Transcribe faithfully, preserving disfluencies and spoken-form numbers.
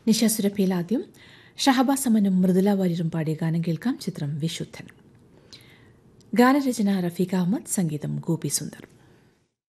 നിശ സുരഭിയിൽ ആദ്യം ഷഹബാസ് അമനും മൃദുല വാര്യരും പാടിയ ഗാനം കേൾക്കാം. ചിത്രം വിശുദ്ധൻ. ഗാനരചന റഫീഖ് അഹമ്മദ്, സംഗീതം ഗോപി സുന്ദർ.